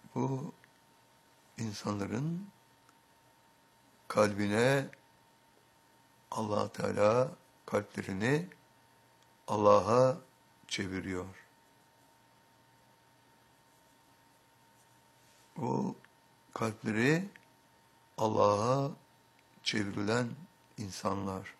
Bu insanların kalbine Allah Teala kalplerini Allah'a çeviriyor. Bu kalpleri Allah'a çevrilen insanlar.